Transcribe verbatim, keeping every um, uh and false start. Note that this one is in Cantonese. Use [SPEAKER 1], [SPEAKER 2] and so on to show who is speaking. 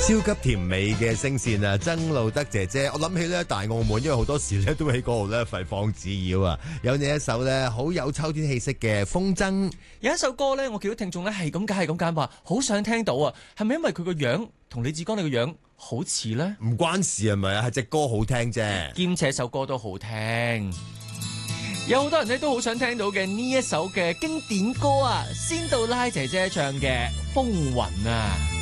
[SPEAKER 1] 超級甜美嘅聲線啊，曾路德姐姐，我諗起咧大澳門，因為好多時咧都喺嗰度咧發放紙鷂啊，有呢一首咧好有秋天氣息嘅風箏。
[SPEAKER 2] 有一首歌咧，我見到聽眾咧係咁解係咁解話，好想聽到啊，係咪因為佢個樣同李志剛你個樣好似咧？
[SPEAKER 1] 唔關事係咪啊？係隻歌好聽啫，
[SPEAKER 2] 兼且首歌都好聽。有好多人咧都好想聽到嘅呢一首嘅經典歌啊，仙杜拉姐姐唱嘅《風雲》啊。